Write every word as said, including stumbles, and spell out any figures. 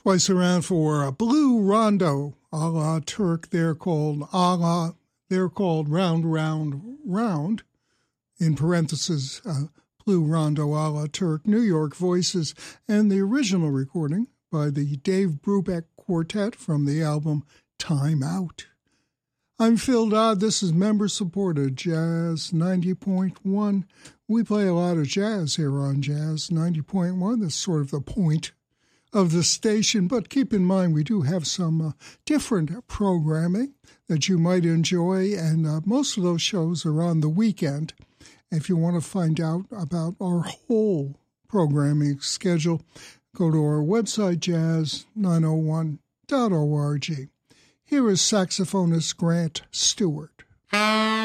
Twice around for a Blue Rondo, a la Turk. They're called a la, they're called Round, Round, Round, in parentheses, uh, Blue Rondo a la Turk, New York Voices, and the original recording by the Dave Brubeck Quartet from the album Time Out. I'm Phil Dodd. This is member-supported Jazz ninety point one. We play a lot of jazz here on Jazz ninety point one. That's sort of the point of the station, but keep in mind we do have some uh, different programming that you might enjoy, and uh, most of those shows are on the weekend. If you want to find out about our whole programming schedule, go to our website, jazz nine oh one dot org. Here is saxophonist Grant Stewart.